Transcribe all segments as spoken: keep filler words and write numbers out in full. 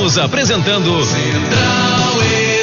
Estamos apresentando Central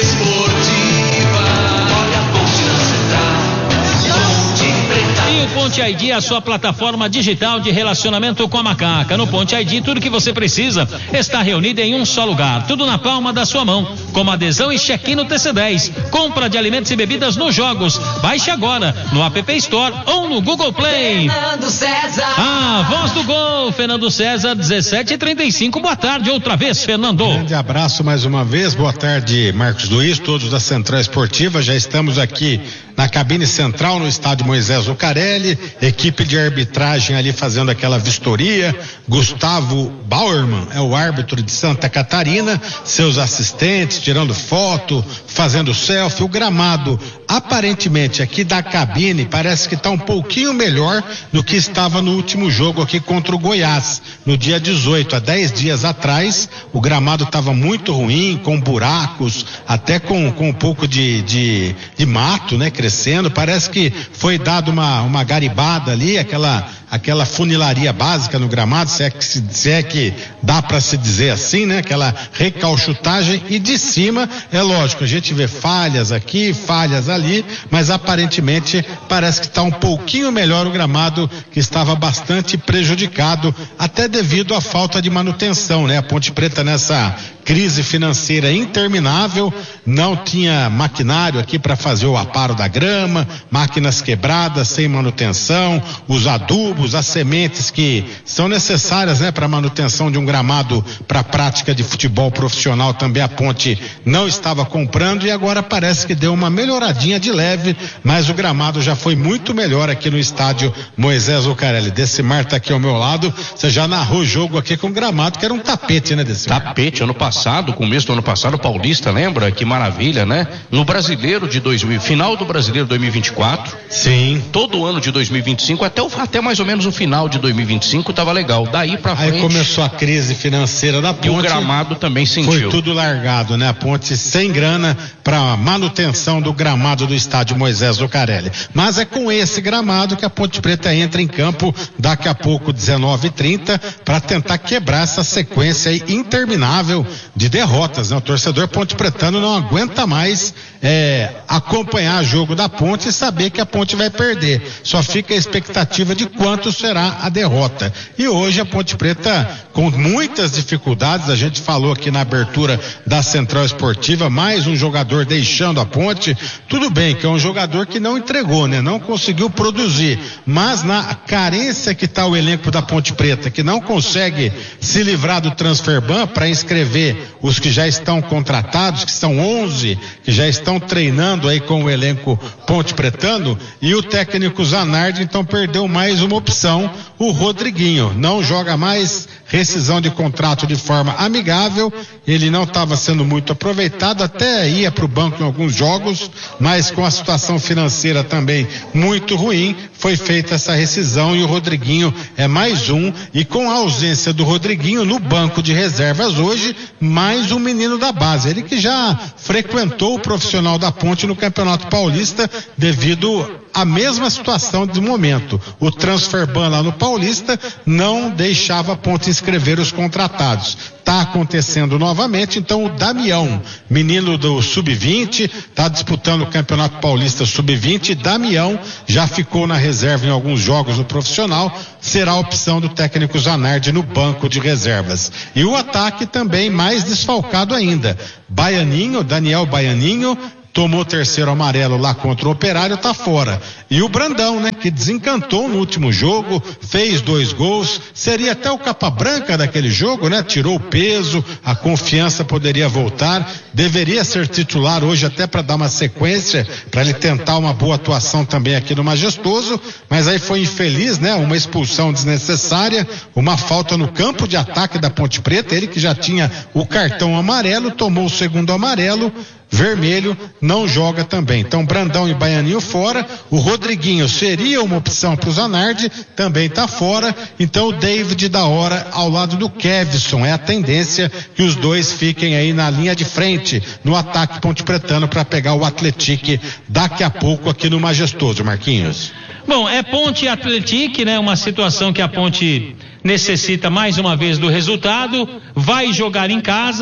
Esportiva. Olha a ponte na Central. Ponte Preta. E o Ponte I D é a sua plataforma digital de relacionamento com a macaca. No Ponte I D, tudo que você precisa está reunido em um só lugar. Tudo na palma da sua mão. Como adesão e check-in no T C dez. Compra de alimentos e bebidas nos jogos. Baixe agora no App Store ou no Google Play. Fernando César. Ah, voz do gol, Fernando César, dezessete e trinta e cinco. Boa tarde, outra vez, Fernando. Grande abraço mais uma vez. Boa tarde, Marcos Luiz, todos da Central Esportiva. Já estamos aqui na cabine central no estádio Moisés Zuccarelli. Equipe de arbitragem ali fazendo aquela vistoria. Gustavo Bauerman é o árbitro de Santa Catarina. Seus assistentes tirando foto, fazendo selfie. O gramado, aparentemente, aqui da cabine, parece que está um pouquinho melhor do que estava no último jogo aqui contra o Goiás, no dia dezoito, há dez dias atrás. O gramado estava muito ruim, com buracos, até com, com um pouco de, de, de mato, né, crescendo. Parece que foi dado uma, uma garibada ali, aquela, aquela funilaria básica no gramado, se é que, se é que dá para se dizer assim, né, aquela recalchutagem. E de cima, é lógico, a gente vê falhas aqui, falhas ali, mas aparentemente parece que está um pouquinho melhor o gramado, que estava bastante prejudicado, até devido à falta de manutenção, né? A Ponte Preta nessa crise financeira interminável, não tinha maquinário aqui para fazer o aparo da grama, máquinas quebradas, sem manutenção, os adubos, as sementes que são necessárias, né, para a manutenção de um gramado para a prática de futebol profissional, também a Ponte não estava comprando, e agora parece que deu uma melhoradinha de leve, mas o gramado já foi muito melhor aqui no estádio Moisés Zuccarelli. Decimar está aqui ao meu lado, você já narrou o jogo aqui com gramado que era um tapete, né, Decimar? Tapete, ano passado, começo do ano passado, o Paulista, lembra? Que maravilha, né? No Brasileiro de dois mil, final do Brasileiro dois mil e vinte e quatro. Sim. Todo ano de dois mil e vinte e cinco, até, o, até mais ou menos o final de dois mil e vinte e cinco tava legal. Daí pra frente. Aí começou a crise financeira da Ponte. E o gramado também sentiu. Foi tudo largado, né? A Ponte sem grana para manutenção do gramado do estádio Moisés Zuccarelli. Mas é com esse gramado que a Ponte Preta entra em campo daqui a pouco, dezenove e trinta, para tentar quebrar essa sequência aí interminável de derrotas, né? O torcedor pontepretano não aguenta mais é, acompanhar o jogo da Ponte e saber que a Ponte vai perder. Só fica a expectativa de quanto será a derrota. E hoje a Ponte Preta, com muitas dificuldades, a gente falou aqui na abertura da Central Esportiva, mais um jogador deixando a Ponte. Tudo bem que é um jogador que não entregou, né? Não conseguiu produzir, mas na carência que está o elenco da Ponte Preta, que não consegue se livrar do transfer ban para inscrever os que já estão contratados, que são onze, que já estão treinando aí com o elenco pontepretano, e o técnico Zanardi então perdeu mais uma opção, o Rodriguinho. Não joga mais, rescisão de contrato de forma amigável, ele não estava sendo muito aproveitado, até ia para o banco em alguns jogos, mas com a situação financeira também muito ruim, foi feita essa rescisão e o Rodriguinho é mais um, e com a ausência do Rodriguinho no banco de reservas hoje, mais um menino da base, ele que já frequentou o profissional da Ponte no Campeonato Paulista devido à mesma situação de momento. O transfer ban lá no Paulista não deixava a Ponte inscrever os contratados. Está acontecendo novamente, então o Damião, menino do sub vinte, está disputando o Campeonato Paulista sub vinte. Damião já ficou na reserva em alguns jogos no profissional, será a opção do técnico Zanardi no banco de reservas. E o ataque também mais desfalcado ainda. Baianinho, Daniel Baianinho, tomou terceiro amarelo lá contra o Operário, tá fora. E o Brandão, né, que desencantou no último jogo, fez dois gols, seria até o capa branca daquele jogo, né, tirou o peso, a confiança poderia voltar, deveria ser titular hoje até para dar uma sequência, para ele tentar uma boa atuação também aqui no Majestoso, mas aí foi infeliz, né, uma expulsão desnecessária, uma falta no campo de ataque da Ponte Preta, ele que já tinha o cartão amarelo, tomou o segundo amarelo, vermelho, não joga também. Então Brandão e Baianinho fora, o Rodriguinho seria uma opção para o Zanardi, também está fora, então o David da hora ao lado do Kevson, é a tendência que os dois fiquem aí na linha de frente no ataque pontepretano para pegar o Atlético daqui a pouco aqui no Majestoso, Marquinhos. Bom, é Ponte e Atlético, né? Uma situação que a Ponte necessita mais uma vez do resultado, vai jogar em casa,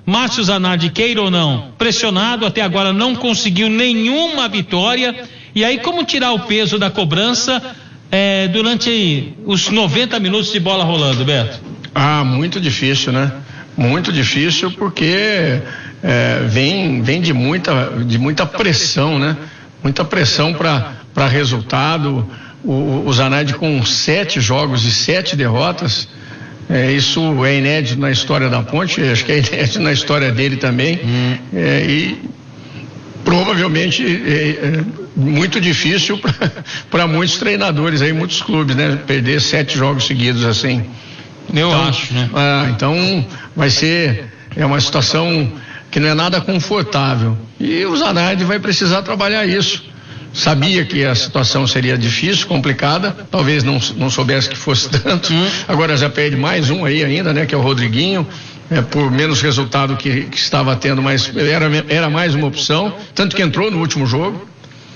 Márcio Zanardi, queira ou não, pressionado, até agora não conseguiu nenhuma vitória. E aí, como tirar o peso da cobrança é, durante os noventa minutos de bola rolando, Beto? Ah, muito difícil, né? Muito difícil porque é, vem, vem de muita, de muita pressão, né? Muita pressão para resultado. O, o Zanardi com sete jogos e sete derrotas, é, isso é inédito na história da Ponte, acho que é inédito na história dele também. Hum. É, e provavelmente é, é muito difícil para muitos treinadores aí, muitos clubes, né? Perder sete jogos seguidos assim. Eu então, acho, né? Ah, então vai ser é uma situação que não é nada confortável. E o Zanardi vai precisar trabalhar isso. Sabia que a situação seria difícil, complicada, talvez não, não soubesse que fosse tanto. Hum. Agora já perde mais um aí ainda, né? Que é o Rodriguinho. É, por menos resultado que, que estava tendo, mas era, era mais uma opção, tanto que entrou no último jogo.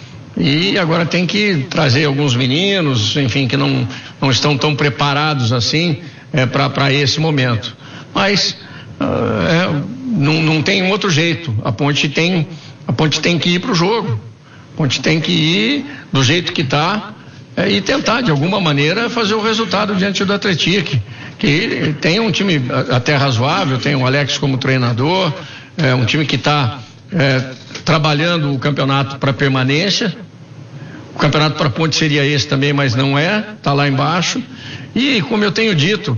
E agora tem que trazer alguns meninos, enfim, que não, não estão tão preparados assim é, para esse momento. Mas uh, é, não, não tem outro jeito. A Ponte tem, a Ponte tem que ir para o jogo. A Ponte tem que ir do jeito que está é, e tentar, de alguma maneira, fazer o resultado diante do Atlético, que tem um time até razoável, tem o Alex como treinador, é um time que está é, trabalhando o campeonato para permanência. O campeonato para Ponte seria esse também, mas não é, está lá embaixo. E como eu tenho dito,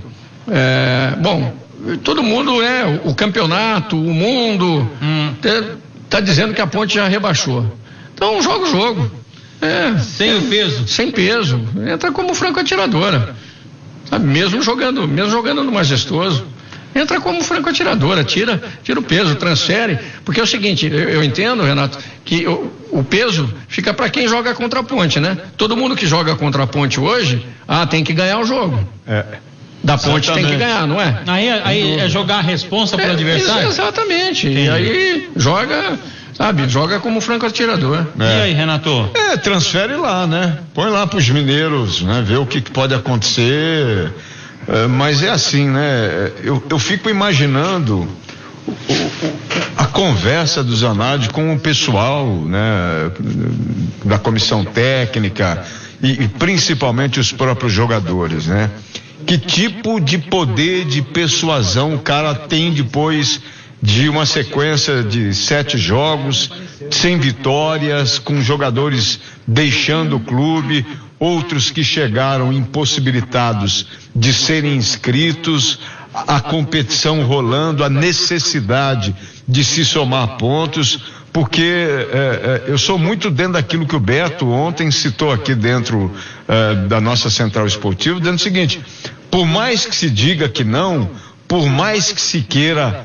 é, bom, todo mundo é, o campeonato, o mundo, está hum. dizendo que a Ponte já rebaixou. Então joga o jogo. É, sem é, o peso. Sem peso. Entra como franco atiradora. Sabe, mesmo jogando, mesmo jogando no Majestoso. Entra como franco atiradora, tira, tira o peso, transfere, porque é o seguinte, eu, eu entendo, Renato, que o, o peso fica para quem joga contra a Ponte, né? Todo mundo que joga contra a Ponte hoje, ah, tem que ganhar o jogo. É. Da Ponte exatamente. Tem que ganhar, não é? Aí, aí é jogar a responsa para o é, adversário? Exatamente. Entendi. E aí joga, sabe, joga como franco atirador. É. E aí, Renato? É, transfere lá, né? Põe lá pros mineiros, né? Ver o que, que pode acontecer. É, mas é assim, né? Eu, eu fico imaginando o, o, a conversa do Zanardi com o pessoal, né? Da comissão técnica e, e principalmente os próprios jogadores, né? Que tipo de poder de persuasão o cara tem depois de uma sequência de sete jogos, sem vitórias, com jogadores deixando o clube, outros que chegaram impossibilitados de serem inscritos, a competição rolando, a necessidade de se somar pontos, porque é, é, eu sou muito dentro daquilo que o Beto ontem citou aqui dentro é, da nossa central esportiva, dizendo o seguinte: por mais que se diga que não, por mais que se queira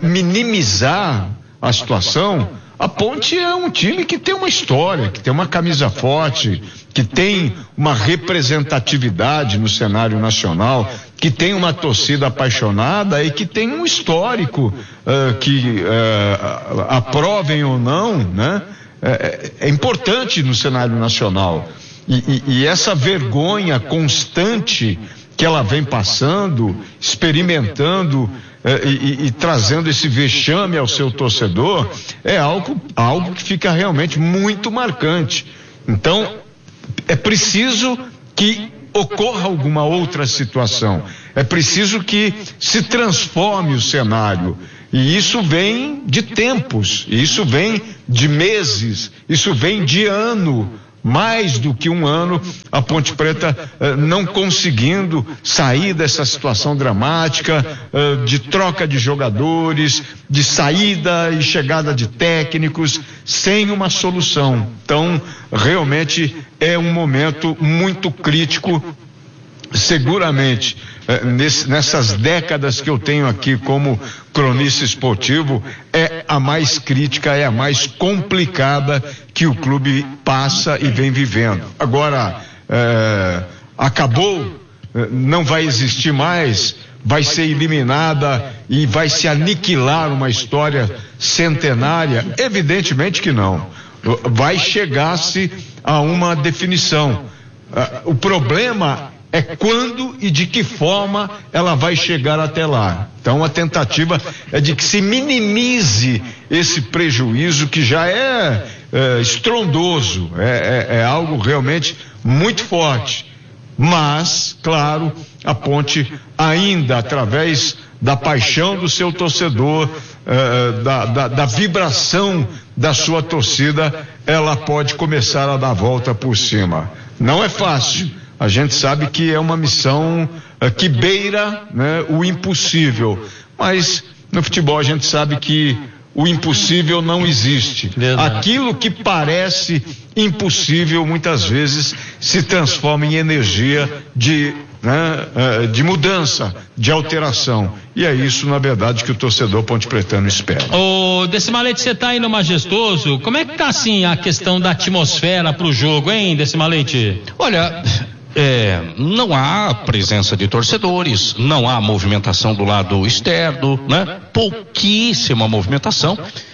minimizar a situação, a Ponte é um time que tem uma história, que tem uma camisa forte, que tem uma representatividade no cenário nacional, que tem uma torcida apaixonada e que tem um histórico uh, que uh, aprovem ou não, né? É, é importante no cenário nacional. E, e, e essa vergonha constante que ela vem passando, experimentando eh, e, e, e trazendo esse vexame ao seu torcedor, é algo, algo que fica realmente muito marcante. Então, é preciso que ocorra alguma outra situação. É preciso que se transforme o cenário. E isso vem de tempos, isso vem de meses, isso vem de ano. Mais do que um ano, a Ponte Preta eh, não conseguindo sair dessa situação dramática, eh, de troca de jogadores, de saída e chegada de técnicos, sem uma solução. Então, realmente é um momento muito crítico. Seguramente, eh, nesse, nessas décadas que eu tenho aqui como cronista esportivo, é a mais crítica, é a mais complicada que o clube passa e vem vivendo. Agora, eh, acabou, eh, não vai existir mais, vai ser eliminada e vai se aniquilar uma história centenária? Evidentemente que não. Vai chegar-se a uma definição. Uh, o problema é quando e de que forma ela vai chegar até lá. Então a tentativa é de que se minimize esse prejuízo que já é, é estrondoso, é, é, é algo realmente muito forte. Mas, claro, a Ponte ainda, através da paixão do seu torcedor, eh, da, da, da vibração da sua torcida, ela pode começar a dar a volta por cima. Não é fácil. A gente sabe que é uma missão eh, que beira, né, o impossível. Mas no futebol a gente sabe que o impossível não existe. Aquilo que parece impossível muitas vezes se transforma em energia de, né, de mudança, de alteração. E é isso, na verdade, que o torcedor pontepretano espera. Ô, Decimalete, você tá aí no Majestoso, como é que tá assim a questão da atmosfera pro jogo, hein, Decimalete? Olha, É, não há presença de torcedores, não há movimentação do lado externo, né? Pouquíssima movimentação.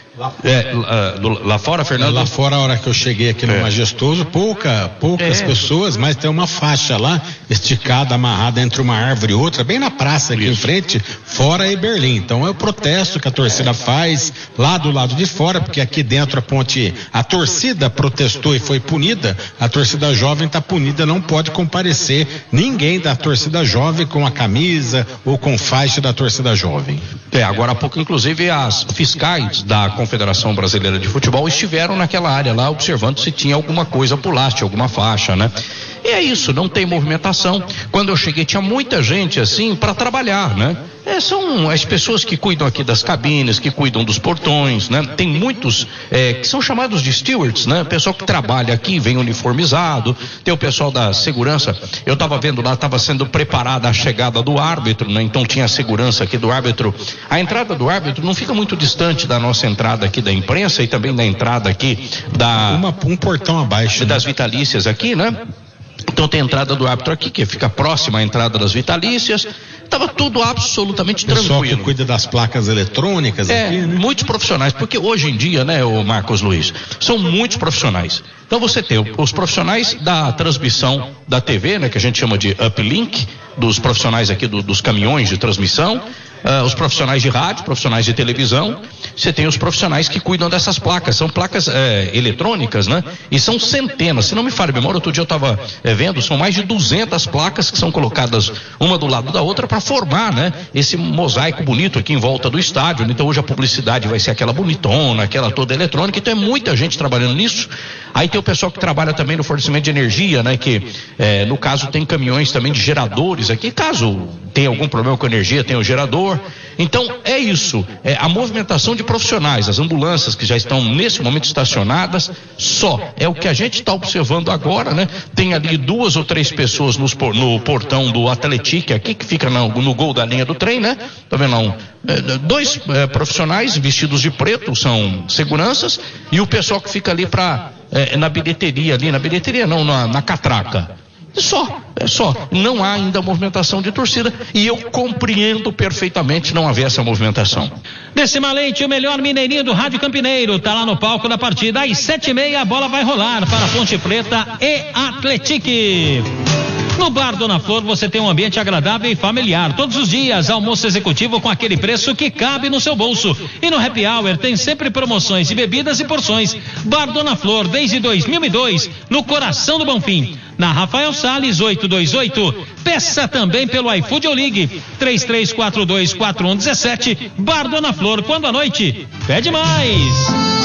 É, lá, lá fora, Fernando? Lá fora, a hora que eu cheguei aqui no é. Majestoso, pouca, poucas é. pessoas, mas tem uma faixa lá, esticada, amarrada entre uma árvore e outra, bem na praça aqui Isso. em frente, fora e Berlim. Então é o protesto que a torcida é. faz lá do lado de fora, porque aqui dentro a ponte, a torcida protestou e foi punida, a torcida jovem está punida, não pode comparecer ninguém da torcida jovem com a camisa ou com faixa da torcida jovem. É, agora há pouco, inclusive, as fiscais da Confederação Brasileira de Futebol estiveram naquela área lá observando se tinha alguma coisa por lá, se tinha alguma faixa, né? E é isso, não tem movimentação. Quando eu cheguei tinha muita gente assim para trabalhar, né? É, são as pessoas que cuidam aqui das cabines, que cuidam dos portões, né? Tem muitos é, que são chamados de stewards, né? Pessoal que trabalha aqui, vem uniformizado, tem o pessoal da segurança. Eu estava vendo lá, estava sendo preparada a chegada do árbitro, né? Então tinha a segurança aqui do árbitro. A entrada do árbitro não fica muito distante da nossa entrada aqui da imprensa e também da entrada aqui da... Uma, um portão abaixo. Das né? vitalícias aqui, né? Então tem a entrada do árbitro aqui, que fica próxima à entrada das vitalícias. Estava tudo absolutamente tranquilo. O pessoal que cuida das placas eletrônicas é, aqui, né? Muitos profissionais, porque hoje em dia, né, o Marcos Luiz, são muitos profissionais. Então você tem os profissionais da transmissão da T V, né, que a gente chama de uplink, dos profissionais aqui do, dos caminhões de transmissão, uh, os profissionais de rádio, profissionais de televisão. Você tem os profissionais que cuidam dessas placas, são placas eh, eletrônicas, né? E são centenas, se não me falha a memória, outro dia eu estava eh, vendo, são mais de duzentas placas que são colocadas uma do lado da outra para formar, né? Esse mosaico bonito aqui em volta do estádio. Então hoje a publicidade vai ser aquela bonitona, aquela toda eletrônica, então é muita gente trabalhando nisso. Aí tem o pessoal que trabalha também no fornecimento de energia, né? Que eh, no caso tem caminhões também de geradores aqui, caso tenha algum problema com a energia, tem o gerador. Então é isso, é a movimentação de profissionais, as ambulâncias que já estão nesse momento estacionadas, só é o que a gente está observando agora, né? Tem ali duas ou três pessoas nos, no portão do Atletique aqui, que fica no, no gol da linha do trem, né? Tá vendo não? É, dois é, profissionais vestidos de preto, são seguranças, e o pessoal que fica ali para é, na bilheteria ali, na bilheteria não, na, na catraca. Só, é só. Não há ainda movimentação de torcida e eu compreendo perfeitamente não haver essa movimentação. Decimalete, o melhor mineirinho do Rádio Campineiro, tá lá no palco da partida. Às sete e meia a bola vai rolar para Ponte Preta e Atletique. No Bar Dona Flor você tem um ambiente agradável e familiar. Todos os dias, almoço executivo com aquele preço que cabe no seu bolso. E no Happy Hour tem sempre promoções de bebidas e porções. Bar Dona Flor, desde dois mil e dois, no coração do Bonfim. Na Rafael Salles, oitocentos e vinte e oito. Peça também pelo iFood ou ligue três três quatro dois quatro um um sete. Bar Dona Flor, quando à noite, pede mais.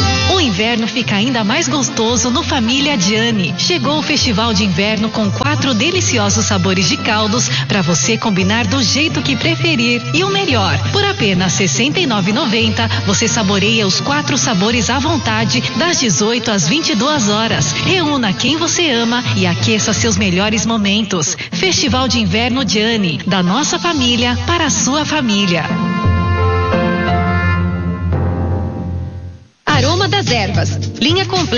O inverno fica ainda mais gostoso no Família Gianni. Chegou o festival de inverno com quatro deliciosos sabores de caldos para você combinar do jeito que preferir. E o melhor, por apenas sessenta e nove reais e noventa centavos você saboreia os quatro sabores à vontade das dezoito às vinte e duas horas. Reúna quem você ama e aqueça seus melhores momentos. Festival de Inverno Gianni, da nossa família para a sua família. Aroma das Ervas, linha completa